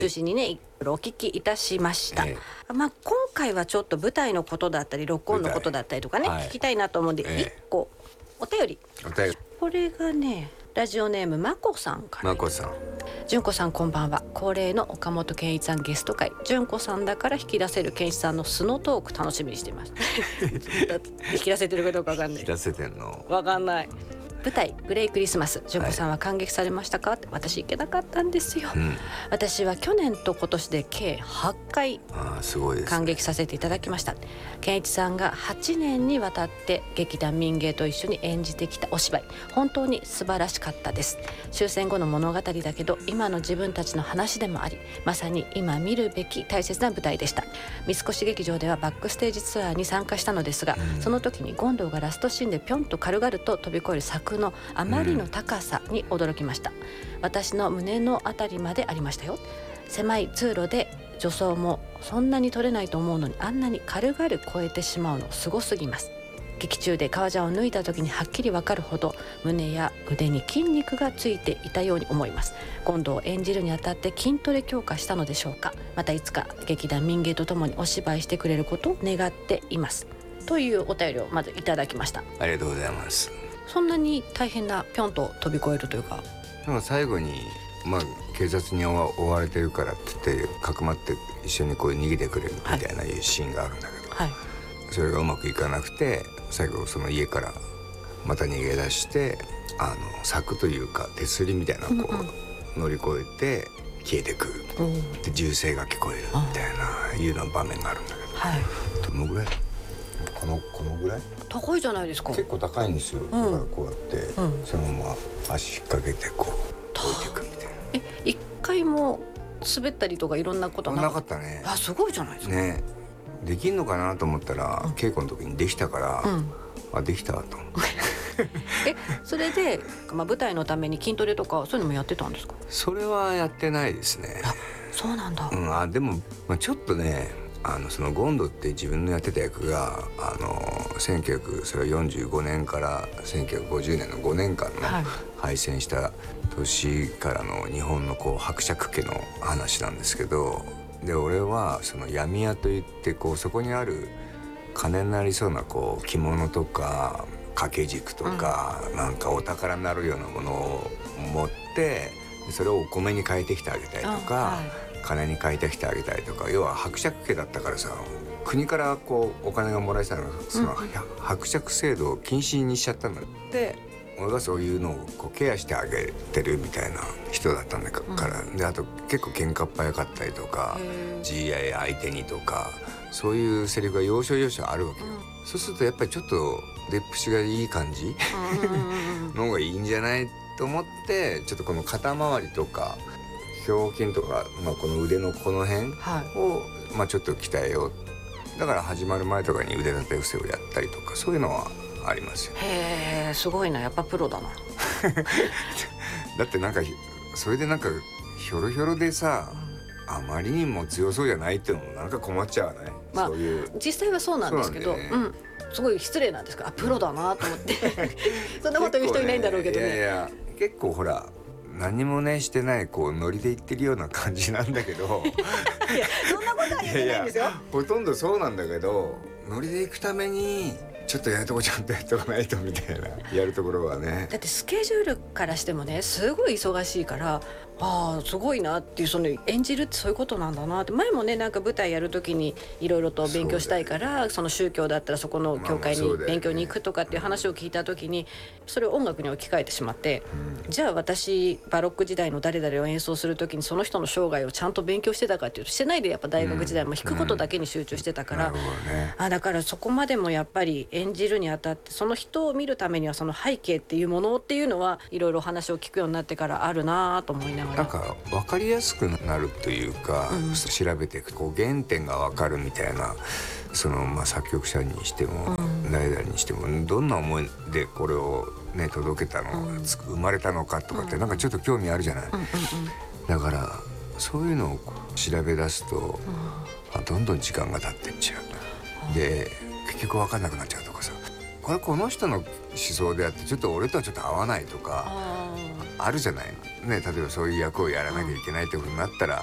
中心にねいろいろお聞きいたしました。今回はちょっと舞台のことだったり録音のことだったりとかね、聞きたいなと思うんで、1個お便り。これがねラジオネームまこさんから。 まこさん、 純子さんこんばんは。恒例の岡本健一さんゲスト会、純子さんだから引き出せる健一さんの素のトーク楽しみにしています引き出せてるかどうか分かんない。 引き出せてんの分かんない。舞台グレイクリスマス、純子さんは感激されましたか？って私行けなかったんですよ、私は去年と今年で計8回すごいですね、 感激させていただきました。健一さんが8年にわたって劇団民芸と一緒に演じてきたお芝居、本当に素晴らしかったです。終戦後の物語だけど今の自分たちの話でもあり、まさに今見るべき大切な舞台でした。三越劇場ではバックステージツアーに参加したのですが、その時に権藤がラストシーンでぴょんと軽々と飛び越える柵のあまりの高さに驚きました、私の胸のあたりまでありましたよ。狭い通路で助走もそんなに取れないと思うのに、あんなに軽々越えてしまうのすごすぎます。劇中で革ジャンを脱いだ時にはっきりわかるほど胸や腕に筋肉がついていたように思います。今度を演じるにあたって筋トレ強化したのでしょうか。またいつか劇団民芸とともにお芝居してくれることを願っています、というお便りをまずいただきました。 ありがとうございます。 そんなに大変なぴょんと飛び越えるというか、 でも最後に警察に追われてるからって言ってかくまって一緒にこう逃げてくれるみたいないうシーンがあるんだけど、それがうまくいかなくて最後その家からまた逃げ出して柵というか手すりみたいなのをこう乗り越えて消えてくる、で銃声が聞こえるみたいないうような場面があるんだけど、どのぐらいこのぐらい高いじゃないですか。 結構高いんですよ、だからこうやって、そのまま足引っ掛けてこう置いていくみたいな。 一回も滑ったりとかいろんなことはなかったね。 すごいじゃないですかね。できんのかなと思ったら、稽古の時にできたから、できたと思ってそれで、舞台のために筋トレとかそういうのもやってたんですか？ それはやってないですね。 そうなんだ。 でも、ちょっとねそのゴンドって自分のやってた役が1945年から1950年の5年間の敗戦した年からの日本のこう伯爵家の話なんですけど、で俺はその闇屋といってこうそこにある金になりそうなこう着物とか掛け軸とか、なんかお宝になるようなものを持ってそれをお米に変えてきてあげたりとか、金に変えてきてあげたりとか、要は伯爵家だったからさ、国からこうお金がもらえたのがその伯爵制度を禁止にしちゃったんだって。俺がそういうのをこうケアしてあげてるみたいな人だったんだから、であと結構喧嘩っ早かったりとか GI 相手にとかそういうセリフが要所要所あるわけよ、そうするとやっぱりちょっと出っぷしがいい感じの方がいいんじゃないと思って、ちょっとこの肩周りとか胸筋とか、この腕のこの辺を、ちょっと鍛えよう。だから始まる前とかに腕立て伏せをやったりとかそういうのはありますよ。 へえ、すごいな、やっぱプロだなだってなんかそれでなんかひょろひょろでさ、あまりにも強そうじゃないっていうのもなんか困っちゃわない、そういう実際はそうなんですけど、すごい失礼なんですが、プロだなと思ってそんなこと言う人いないんだろうけどね。 いや結構ほら何もねしてないこうノリで言ってるような感じなんだけどいやそんなことは言ってないんですよ。 ほとんどそうなんだけど、ノリで行くためにちょっとやるとこちゃんとやっとかないとみたいなやるところはね。 だってスケジュールからしてもねすごい忙しいから、すごいなっていう、その演じるってそういうことなんだなって。前もねなんか舞台やる時にいろいろと勉強したいから、その宗教だったらそこの教会に勉強に行くとかっていう話を聞いた時に、それを音楽に置き換えてしまって、じゃあ私バロック時代の誰々を演奏する時にその人の生涯をちゃんと勉強してたかっていうとしてないで、やっぱ大学時代も弾くことだけに集中してたから、だからそこまでもやっぱり演じるにあたってその人を見るためにはその背景っていうものっていうのはいろいろ話を聞くようになってからあるなと思いながら、 なんか分かりやすくなるというか、調べていくこう原点が分かるみたいな、その作曲者にしても、誰々にしてもどんな思いでこれをね届けたの、生まれたのかとかってなんかちょっと興味あるじゃない、だからそういうのを調べ出すと、どんどん時間が経ってっちゃう、で結局分かんなくなっちゃうとかさ、この人の思想であってちょっと俺とはちょっと合わないとかあるじゃないね。例えばそういう役をやらなきゃいけないってことになったら、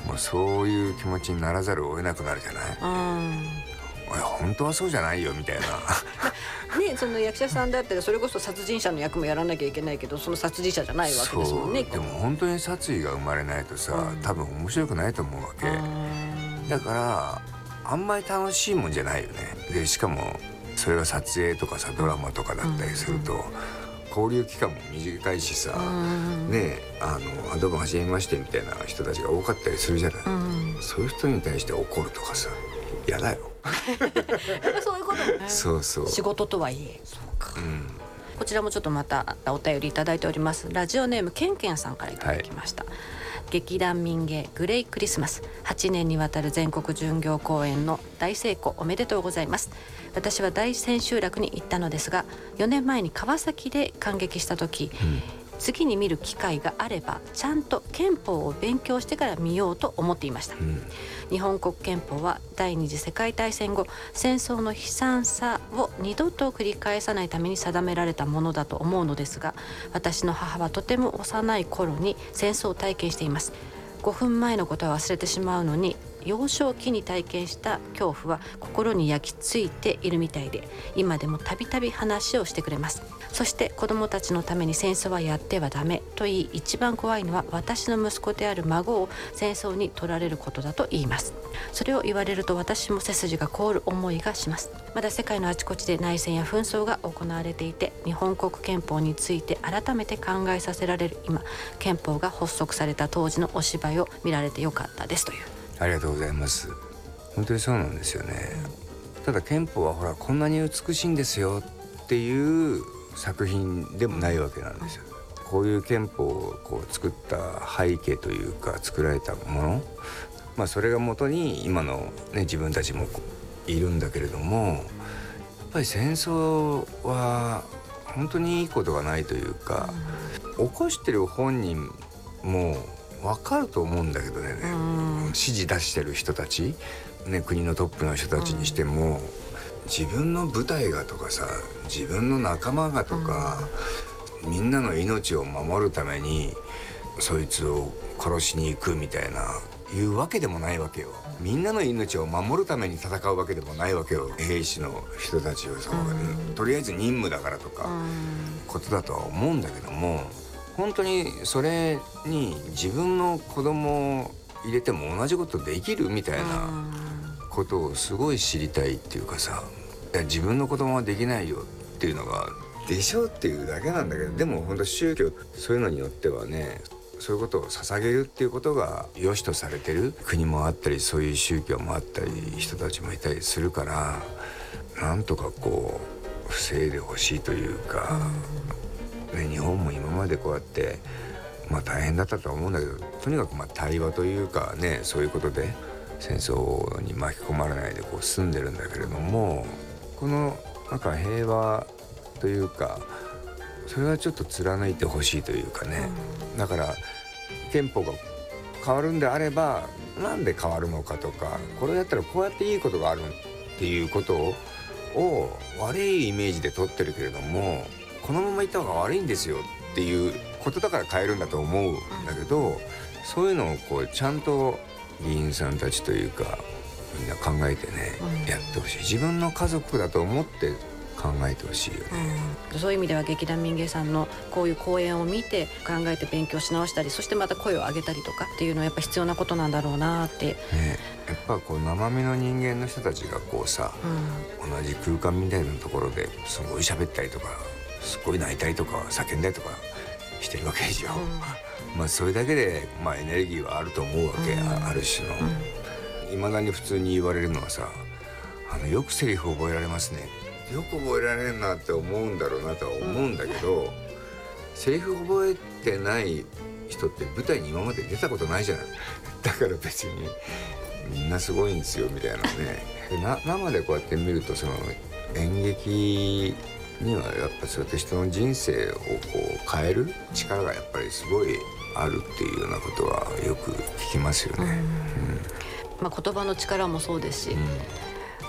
もうそういう気持ちにならざるを得なくなるじゃない。おい本当はそうじゃないよみたいなね、その役者さんだったらそれこそ殺人者の役もやらなきゃいけないけど、その殺人者じゃないわけですもんね。 でも本当に殺意が生まれないとさ、多分面白くないと思うわけ。だからあんまり楽しいもんじゃないよね。でしかもそれが撮影とかさドラマとかだったりすると、交流期間も短いしさ、ねどうも初めましてみたいな人たちが多かったりするじゃない。そういう人に対して怒るとかさ嫌だよそういうことね。 そう仕事とはいえ。そうか、こちらもちょっとまたお便りいただいております。ラジオネームケンケンさんからいただきました、劇団民芸グレイクリスマス、8年にわたる全国巡業公演の大成功おめでとうございます。私は大千秋楽に行ったのですが、4年前に川崎で観劇した時、次に見る機会があればちゃんと憲法を勉強してから見ようと思っていました、日本国憲法は第二次世界大戦後、戦争の悲惨さを二度と繰り返さないために定められたものだと思うのですが、私の母はとても幼い頃に戦争を体験しています。5分前のことは忘れてしまうのに、幼少期に体験した恐怖は心に焼き付いているみたいで、今でもたびたび話をしてくれます。そして子供たちのために戦争はやってはダメと言い、一番怖いのは私の息子である孫を戦争に取られることだと言います。それを言われると私も背筋が凍る思いがします。まだ世界のあちこちで内戦や紛争が行われていて、日本国憲法について改めて考えさせられる今、憲法が発足された当時のお芝居を見られてよかったですという。 ありがとうございます。本当にそうなんですよね。ただ憲法はほらこんなに美しいんですよっていう作品でもないわけなんですよ。こういう憲法をこう作った背景というか作られたもの、それが元に今の、自分たちもいるんだけれども、やっぱり戦争は本当にいいことがないというか、起こしてる本人も分かると思うんだけどね、指示出してる人たち、国のトップの人たちにしても、自分の部隊がとかさ、自分の仲間がとか、みんなの命を守るためにそいつを殺しに行くみたいないうわけでもないわけよ。みんなの命を守るために戦うわけでもないわけよ。兵士の人たちはそう、とりあえず任務だからとかことだとは思うんだけども、本当にそれに自分の子供を入れても同じことできるみたいなことをすごい知りたいっていうかさ、いや自分の子供はできないよっていうのがでしょっていうだけなんだけど、でも本当宗教そういうのによってはね、そういうことを捧げるっていうことが良しとされてる国もあったり、そういう宗教もあったり人たちもいたりするから、なんとかこう防いでほしいというか、日本も今までこうやって大変だったとは思うんだけど、とにかく対話というかね、そういうことで戦争に巻き込まれないでこう住んでるんだけれども、この平和というか、それはちょっと貫いてほしいというかね、だから憲法が変わるんであればなんで変わるのかとか、これやったらこうやっていいことがあるっていうことを悪いイメージで取ってるけれども、このままいった方が悪いんですよっていうことだから変えるんだと思うんだけど、そういうのをこうちゃんと議員さんたちというかみんな考えてね、やってほしい。自分の家族だと思って考えてほしいよね、 そういう意味では劇団民芸さんのこういう講演を見て考えて勉強し直したり、そしてまた声を上げたりとかっていうのはやっぱ必要なことなんだろうなって、 やっぱこう生身の人間の人たちがこうさ、同じ空間みたいなところですごい喋ったりとか、すごい泣いたりとか叫んだりとかしてるわけでしょ、それだけでエネルギーはあると思うわけ、ある種の。未だに普通に言われるのはさ、よくセリフ覚えられますね、よく覚えられるなって思うんだろうなとは思うんだけど、セリフ覚えてない人って舞台に今まで出たことないじゃないだから別にみんなすごいんですよみたいなね生でこうやって見ると、その演劇にはやっぱそうやって人の人生をこう変える力がやっぱりすごいあるっていうようなことはよく聞きますよね。 言葉の力もそうですし、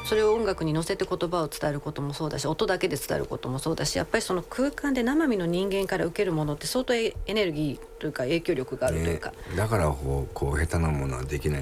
それを音楽に乗せて言葉を伝えることもそうだし、音だけで伝えることもそうだし、やっぱりその空間で生身の人間から受けるものって相当エネルギーというか影響力があるというか、 だからこう下手なものはできない